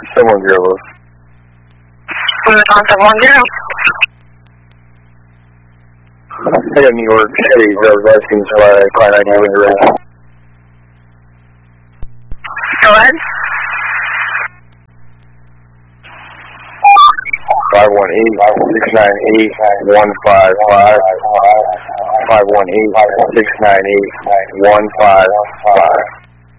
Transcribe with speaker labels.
Speaker 1: Someone girl.
Speaker 2: Someone girl.
Speaker 1: I got New York City driver's license by 590 when you're ready.
Speaker 2: Go ahead.
Speaker 1: 518-698-155. 518-698-155.